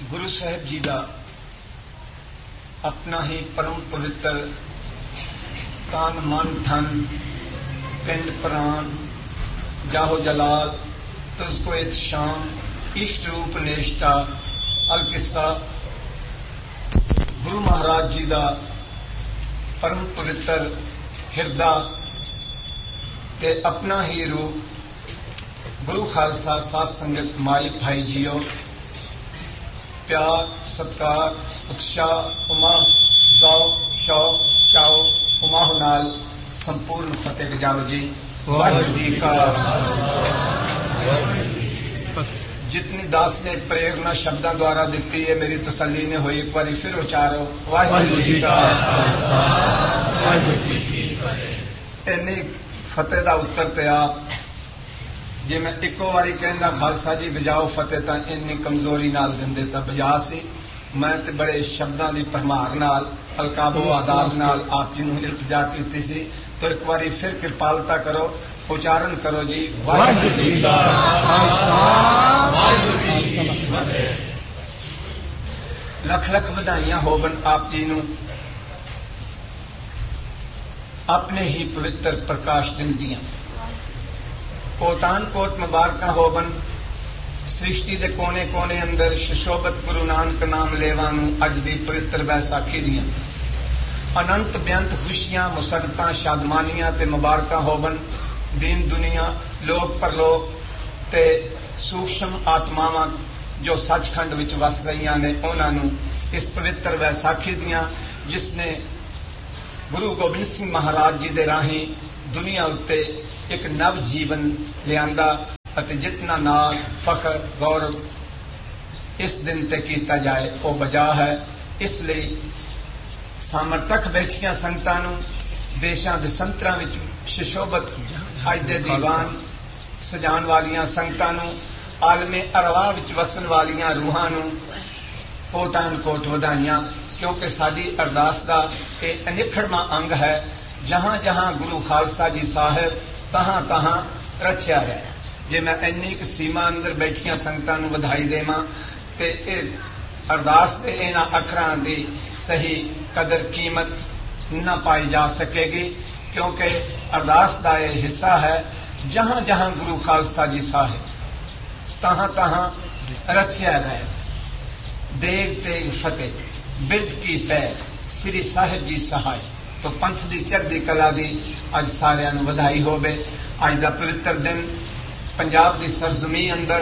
गुरु साहिब जी का अपना ही परम पवित्र तन मन धन पिंड प्राण जाहो जलाल तुझको इत शाम इष्ट रूप नेष्टा अलकिस्सा गुरु महाराज जी का परम पवित्र हिरदा ते अपना ही रूप गुरु खालसा साध संगत माई भाई जीओ प्यार सत्कार उत्साह उमा ज़ौक़ शौक़ चाओ उमाह नाल संपूर्ण फतेह गजाओ जी। वाहिगुरू जी का जितनी दास ने प्रेरणा शब्दों द्वारा दी है मेरी तसल्ली ने हुई एक बार फिर उचारो वाहिगुरू जी का इन्नी फतेह का उत्तर ते आप जे मैं इको बारी कहना खालसा जी बजाओ फतेह तो इन्नी कमजोरी नाल दिंदे तां बजा सी मैं ते बड़े शब्दां दी भरमार नाल अलकाबो आदाब नाल आप जी नूं इल्तिजा कीती सी तो एक बारी फिर कृपालता करो उच्चारण करो जी वाहिगुरू जी का खालसा वाहिगुरू जी की फतेह। लख लख बधाइयां होवन आप जी नूं अपने ही पवित्र प्रकाश दिन दियां कोटान कोट मुबारक होवन सृष्टि के कोने कोने अंदर सुशोभत गुरु नानक नाम लेवा नूं अज दी पवित्र बैसाखी दियां अनंत बेअंत खुशियां मुसरतां शादमानियां ते मुबारक होवन दीन दुनिया लोक परलोक ते सूक्ष्म आत्मावां जो सचखंड विच वस रही ने उन्हां नूं इस पवित्र बैसाखी दियां जिसने गुरु गोबिंद सिंह महाराज जी दे राही दुनिया उत्ते एक नव जीवन लियांदा अते जितना नाज फखर गौरव इस दिन ते कीता जाए वो बजा है। इसलिए सामर्थक बैठियां संगतां नूं देशां दे संतरां विच सुशोभत अज दे दीवान सजाण वालियां संगतां नूं आलमे अरवाह विच वसन वालियां रूहां नूं कोटान कोट वधाइयां क्योंकि साडी अरदास दा ये अनिखड़वां अंग है जहां जहां गुरु खालसा जी साहिब तहां तहां रचिया है। जे मैं इन्नी क सीमा अंदर बैठिया संगतां नूं वधाई देवां ते अरदास दे इन्हां अखरां दी सही कदर कीमत न पाई जा सकेगी क्योंकि अरदास दा ये हिस्सा है जहां जहां गुरु खालसा जी साहिब तहां तहां रचिया गए देग तेग फतेह बिरद की तय श्री साहिब जी सहाय तो पंथ की चढ़ती कला की अज सारियां नूं वधाई होवे। अज दा पवित्र दिन पंजाब की सरजमी अंदर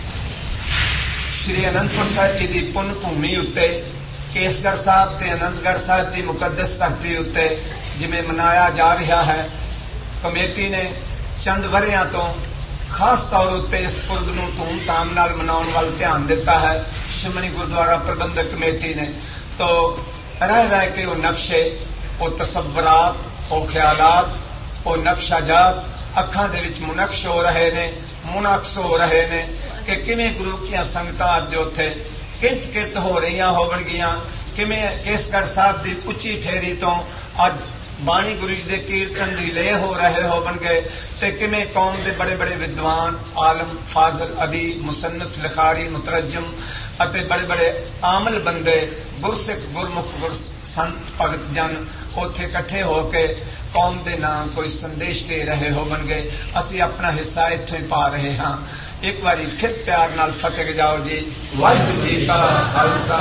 श्री अनंदपुर साहिब जी की पुण्य भूमि उत्ते केसगढ़ साहब ते अनंदगढ़ साहब की मुकद्दस धरती उत्ते जिवें मनाया जा रहा है कमेटी ने चंद वरियां तो खास तौर उत्ते इस पुरब नूं धूमधाम नाल मनाउण वल ध्यान दिता है। शिमनी गुरुद्वारा प्रबंधक कमेटी ने तो रह रह के वो नक्शे वो तसव्वुरात वो ख्यालात वो नक्शाजात अखां दे विच मुनक्श हो रहे ने मुनक्स हो रहे ने कि किवें गुरु की संगतां अज उत्थे किरत किरत हो रही होवणगियां किवें केसगढ़ साहब की उच्ची ठेरी तो अज बाणी गुरु जी के कीर्तन दी ले हो रहे होवणगे ते किवें कौम के बड़े बड़े विद्वान आलम फाजल अदीब मुसन्नफ लिखारी मुतरजम अते बड़े बड़े आमल बंदे गुरसिख गुरमुख गुर संत भगत जन उत्थे इकट्ठे होके कौम के नाम कोई संदेश दे रहे होवणगे असी अपना हिस्सा इत्थों ही पा रहे हाँ। एक बारी फिर प्यार नाल फतेह जाओ जी वाहिगुरू जी का खालसा।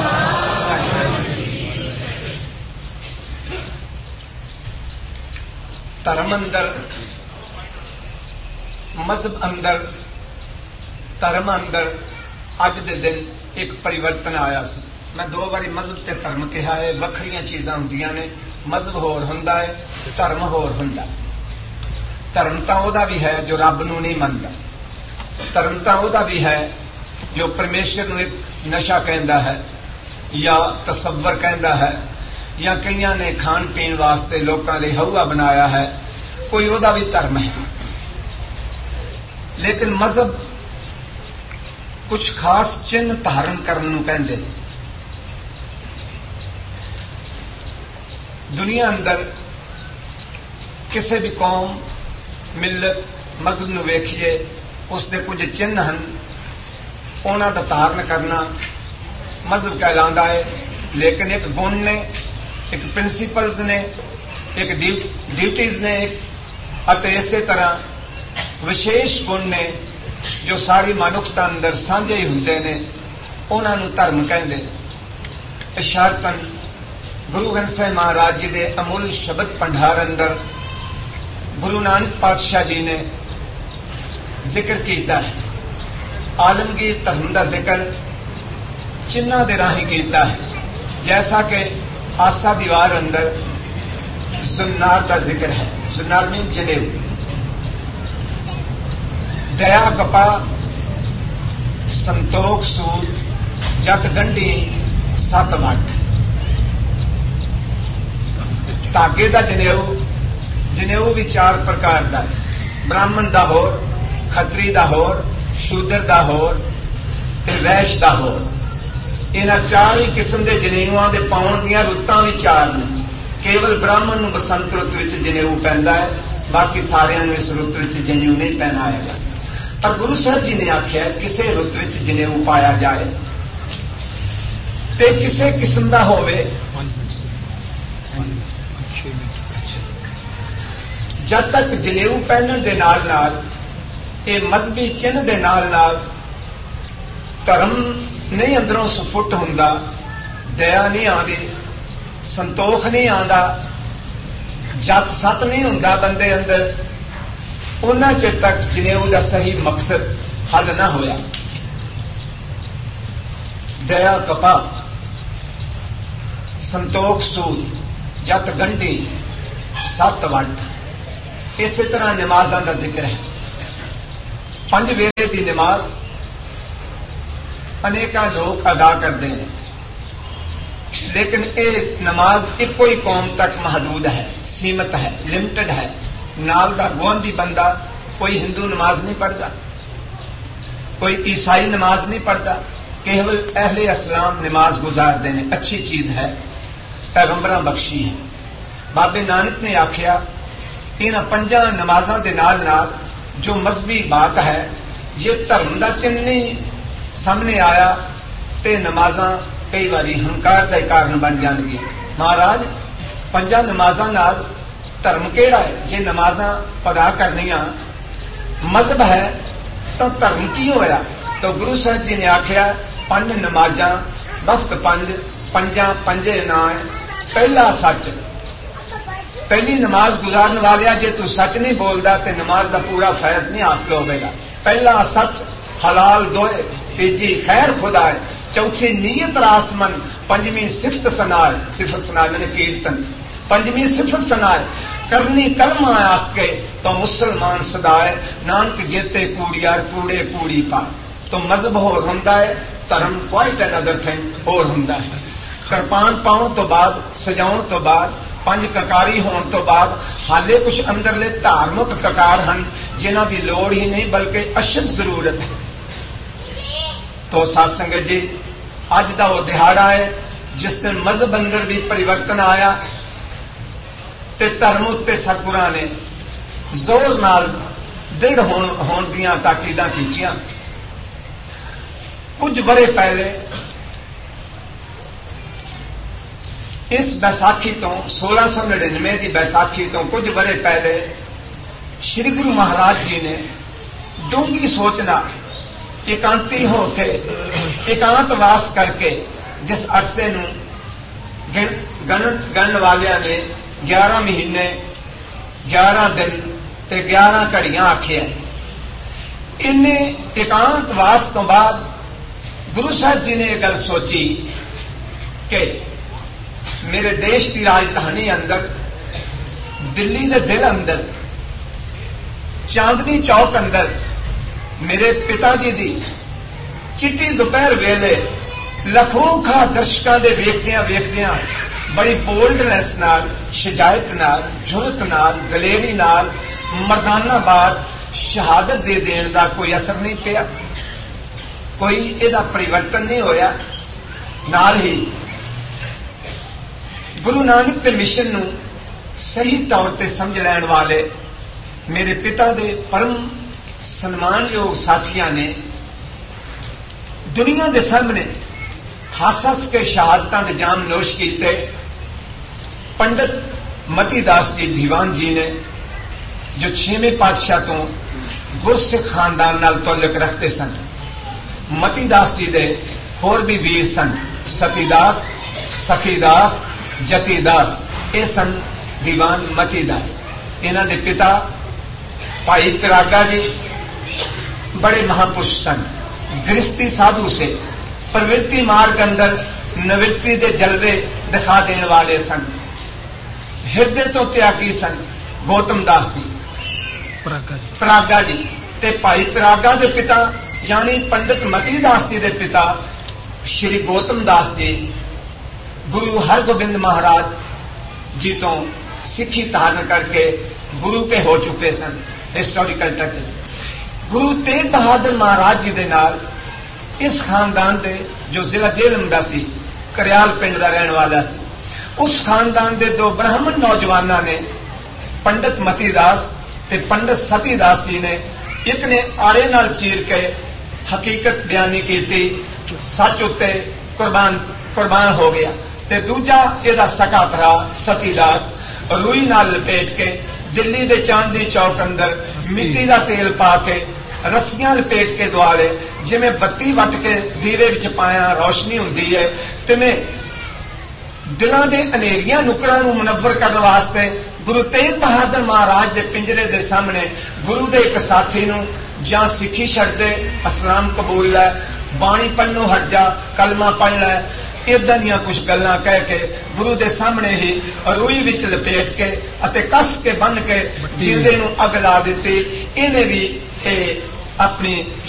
धर्म अंदर मजहब अंदर धर्म अंदर अज दे दिन एक परिवर्तन आया सी। मैं दो बारी मजहब ते धर्म कहा है वखरियां चीज़ां हुंदियां ने मजहब होर हुंदा है धर्म होर हुंदा। धर्म तां ओहदा भी है जो रब नूं नहीं मनदा धर्म तां ओहदा भी है जो परमेश्वर नूं एक नशा कहंदा है या तसव्वुर कहंदा है या कईयां ने खाण पीण वास्ते लोकां लई हौआ बनाया है कोई ओहदा भी धर्म है। लेकिन मजहब कुछ खास चिन्ह धारण करन नूं कहंदे ने। दुनिया अंदर किसी भी कौम मिलत मजहब नूं वेखिए उसके कुछ चिन्ह हैं उन्हां दा धारण करना मजहब कहलांदा है, लेकिन एक गुण ने, एक प्रिंसिपल्स ने, एक ड्यूटीज ने, ਅਤੇ ਇਸੇ ਤਰ੍ਹਾਂ ਵਿਸ਼ੇਸ਼ ਗੁਣ ਨੇ ਜੋ ਸਾਰੀ ਮਨੁੱਖਤਾ ਅੰਦਰ ਸਾਂਝੇ ਹੀ ਹੁੰਦੇ ਨੇ, ਉਹਨਾਂ ਨੂੰ ਧਰਮ ਕਹਿੰਦੇ ਨੇ। ਇਸ਼ਾਰਤਨ ਗੁਰੂ ਗ੍ਰੰਥ ਸਾਹਿਬ ਮਹਾਰਾਜ ਜੀ ਦੇ ਅਮੁੱਲ ਸ਼ਬਦ ਭੰਡਾਰ ਅੰਦਰ ਗੁਰੂ ਨਾਨਕ ਪਾਤਸ਼ਾਹ ਜੀ ਨੇ ਜ਼ਿਕਰ ਕੀਤਾ ਹੈ। ਆਲਮਗੀਰ ਧਰਮ ਦਾ ਜ਼ਿਕਰ ਚਿੰਨ੍ਹਾਂ ਦੇ ਰਾਹੀਂ ਕੀਤਾ ਹੈ, ਜੈਸਾ ਕਿ ਆਸਾ ਦੀਵਾਰ ਅੰਦਰ जुन्नार का जिक्र है। जुन्नार में जनेऊ, दया कपा, संतोख सूद, जत गंढी, सत वट। धागे का जनेऊ, जनेऊ भी 4 प्रकार का है, ब्राह्मण का होर, खत्री का होर, शूद्र का होर ते वैश्य का होर। इन्हां 4 ही किस्म के जनेऊआं दे पाउण दीआं रुत्तां भी 4 ने। केवल ब्राह्मण ਨੂੰ बसंत रुत विच जनेऊ पैंदा है, बाकी सारिਆਂ ਨੂੰ इस रुत विच जनेऊ नहीं पहनाएगा। पर गुरु साहब जी ने आख्या किसी रुत विच जनेऊ पाया जाए ते किसी किस्म का होवे, जब तक जनेऊ पहनण दे नाल नाल ये मजहबी चिन्ह दे नाल नाल धर्म नहीं अंदरों सफुट हुंदा, दया नहीं आती, संतोख नहीं आंदा, जत सत नहीं हुंदा बंदे अंदर, उन्हां चिर तक जनेऊ दा सही मकसद हल ना होया। दया कपा, संतोख सूद, जत गंढी, सत वट। इस तरह नमाज़ां दा जिक्र है। 5 वेले दी नमाज अनेका लोग अदा करते हैं, लेकिन ये नमाज एको ही कौम तक महदूद है, सीमित है, लिमिटेड है। नाल दा गुआंढी बंदा कोई हिंदू नमाज नहीं पढ़ता, कोई ईसाई नमाज नहीं पढ़ता, केवल अहले इस्लाम नमाज गुजारते हैं। अच्छी चीज है, पैगंबरां बख्शी है। बाबे नानक ने आख्या इन 5 नमाजां दे नाल नाल जो मजहबी बात है, ये धर्म दा चिन्ह नहीं सामने आया ते नमाजां कई बारी हंकार का कारण बन जाएगी। महाराज 5 नमाजां नाल धर्म केड़ा है? जे नमाजां अदा करनियां मजहब है तो धर्म की होया? तो गुरु साहब जी ने आख्या 5 नमाजां वक्त 5, 5 ना है। पहला सच, पहली नमाज गुजारन वालिया जे तू सच नहीं बोलता तो नमाज का पूरा फैज नहीं हासिल होगा। पहला सच हलाल दोए, तीजी खैर खुदा है, चौथी नीयत रासमन, 5वीं सिफत सनाए, सिफत सनाए मैंने कीर्तन, 5वीं सिफत सनाए करनी कलमा आके तो मुसलमान सदाए, नानक जेते कूड़ियार कूड़े कूड़ी पा। तो मजहब होर हुंदा है, धर्म क्वाइट अनदर थिंग होर हुंदा है। किरपान पाउण तो बाद, सजाउण तो बाद, 5 ककारी होने तो बाद हाले कुछ अंदरले धार्मिक ककार हैं जिन्हां दी लोड़ ही नहीं बल्कि अशद जरूरत है। तो साध संगत जी, अज का वो दिहाड़ा है जिस दिन मजहब अंदर भी परिवर्तन आया ते धर्म उत्ते सतगुरां ने जोर नाल दृढ़ होण दीआं ताकीदां कीतियां। कुछ बरे पहले इस बैसाखी तो 1699 की बैसाखी तो कुछ बरे पहले श्री गुरु महाराज जी ने डूंगी सोचना एकांती होके एकांतवास करके जिस अरसे नूं गणन वालिया ने 11 महीने 11 दिन ते 11 घड़ियां आखिया। इन्हें एकांतवास तो बाद गुरु साहब जी ने यह गल सोची कि मेरे देश की राजधानी अंदर, दिल्ली के दिल अंदर, चांदनी चौक अंदर मेरे पिताजी दी चिट्टी दोपहर वेले लखों दर्शकों के वेखदियां वेखदियां बड़ी बोल्डनेस नाल, शजायत नाल, जुरत नाल, दलेरी नाल मर्दाना बाद शहादत दे देने का कोई असर नहीं पिया, कोई इहदा परिवर्तन नहीं होया। नाल ही गुरु नानक के मिशन नूं सही तौर पर समझ लैण वाले मेरे पिता दे परम सम्मानयोग साथियां ने दुनिया के सामने हस हस के शहादतां दे जाम नोश कीते। पंडित मती दास जी दीवान जी ने जो 6वें पातशाह तो गुरसिख खानदान नाल तल्लुक रखते सन। मती दास जी दे होर भी वीर सन, सतीदास, सखीदास, जतीदास, ये सन दीवान मती दास। इन्हां दे पिता भाई पिरागा जी बड़े महापुरुष सन, गृहस्थी साधु से प्रवृत्ति मार्ग अंदर निवृत्ति दे जलवे दिखा देने वाले सन। हृदय तो त्यागी सन गौतम दास जी परागा जी। ते भाई परागा दे पिता यानी पंडित मती दास जी दे पिता श्री गौतम दास जी गुरु हरगोबिंद महाराज जी तो सिखी धारण करके गुरु के हो चुके सन। हिस्टोरिकल टचेस गुरु तेग बहादुर महाराज जी दे नाल इस खानदान दे जो जिला जेलम दा सी करियाल पिंड दा रहने वाला सी, उस खानदान दे दो ब्राह्मण नौजवानों ने पंडित मती दास ते पंडित सतीदास जी ने एक ने आड़े नाल चीर के हकीकत बयानी की थी, सच उत्ते कुर्बान हो गया। ते दूजा एदा सका भरा सतीदास रूई नाल लपेट के दिल्ली दे चांदी चौक अंदर मिट्टी दा तेल पा के रस्सियां लपेट के दुआले जिवें बत्ती वट के दीवे विच पाया रोशनी हुंदी है, तिवें दिलां दे अनेरियां नुकरां नूं मुनव्वर करन वास्ते गुरु तेग बहादुर महाराज दे पिंजरे दे सामने गुरु दे एक साथी नूं जां सिखी छड्ड दे, इस्लाम कबूल लै, बाणी पढ़नों हट जा, कलमा पढ़ लै, इदां दियां कुछ गल्लां कह के गुरु दे सामने ही रूई विच लपेट के अते कस के बन के जिंदे नूं अग ला दित्ती। इहने भी अपनी